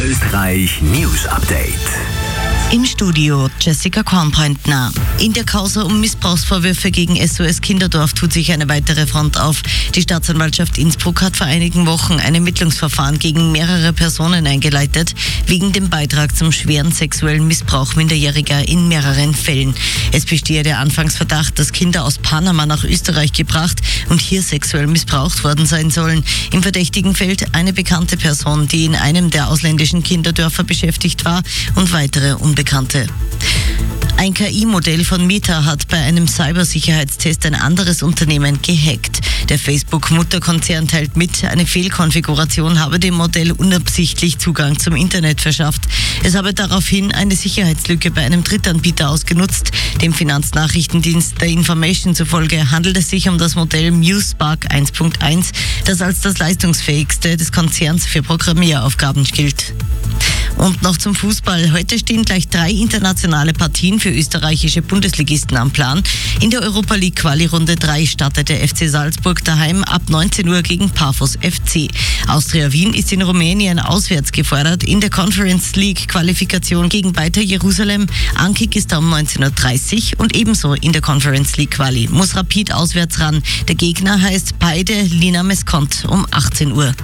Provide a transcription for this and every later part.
Österreich News Update. Im Studio Jessica Kornpointner. In der Causa um Missbrauchsvorwürfe gegen SOS Kinderdorf tut sich eine weitere Front auf. Die Staatsanwaltschaft Innsbruck hat vor einigen Wochen ein Ermittlungsverfahren gegen mehrere Personen eingeleitet, wegen dem Beitrag zum schweren sexuellen Missbrauch Minderjähriger in mehreren Fällen. Es bestehe der Anfangsverdacht, dass Kinder aus Panama nach Österreich gebracht und hier sexuell missbraucht worden sein sollen. Im verdächtigen Feld eine bekannte Person, die in einem der ausländischen Kinderdörfer beschäftigt war, und weitere Unbekannte. Ein KI-Modell von Meta hat bei einem Cybersicherheitstest ein anderes Unternehmen gehackt. Der Facebook-Mutterkonzern teilt mit, eine Fehlkonfiguration habe dem Modell unabsichtlich Zugang zum Internet verschafft. Es habe daraufhin eine Sicherheitslücke bei einem Drittanbieter ausgenutzt. Dem Finanznachrichtendienst The Information zufolge handelt es sich um das Modell MuseSpark 1.1, das als das leistungsfähigste des Konzerns für Programmieraufgaben gilt. Und noch zum Fußball. Heute stehen gleich 3 internationale Partien für österreichische Bundesligisten am Plan. In der Europa League Quali-Runde 3 startet der FC Salzburg daheim ab 19 Uhr gegen Pafos FC. Austria Wien ist in Rumänien auswärts gefordert. In der Conference League Qualifikation gegen Beitar Jerusalem. Ankick ist da um 19.30 Uhr und ebenso in der Conference League Quali muss Rapid auswärts ran. Der Gegner heißt Paide Lina Mescont um 18 Uhr.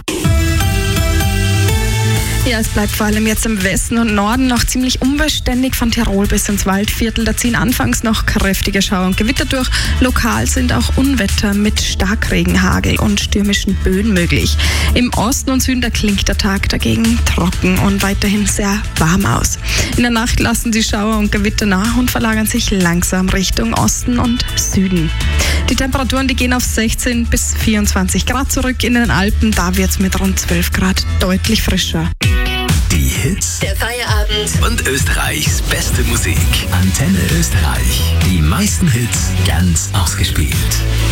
Ja, es bleibt vor allem jetzt im Westen und Norden noch ziemlich unbeständig, von Tirol bis ins Waldviertel. Da ziehen anfangs noch kräftige Schauer und Gewitter durch. Lokal sind auch Unwetter mit Starkregen, Hagel und stürmischen Böen möglich. Im Osten und Süden, da klingt der Tag dagegen trocken und weiterhin sehr warm aus. In der Nacht lassen die Schauer und Gewitter nach und verlagern sich langsam Richtung Osten und Süden. Die Temperaturen, die gehen auf 16 bis 24 Grad zurück. In den Alpen, da wird es mit rund 12 Grad deutlich frischer. Die Hits Der Feierabend. und Österreichs beste Musik. Antenne Österreich. Die meisten Hits ganz ausgespielt.